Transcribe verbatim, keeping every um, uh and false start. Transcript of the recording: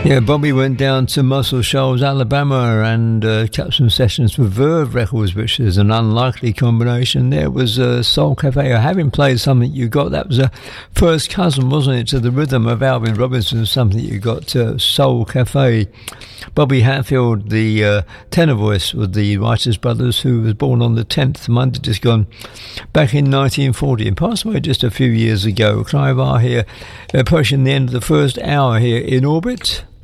Yeah, Bobby went down to Muscle Shoals, Alabama, and uh, kept some sessions with Verve Records, which is an unlikely combination. There was uh, Soul Cafe. Having played Something You Got, that was a first cousin, wasn't it, to the rhythm of Alvin Robinson's Something You Got, uh, Soul Cafe. Bobby Hatfield, the uh, tenor voice with the Writers Brothers, who was born on the tenth, Monday just gone, back in nineteen forty, and passed away just a few years ago. Clive R here, approaching the end of the first hour here in Orbit.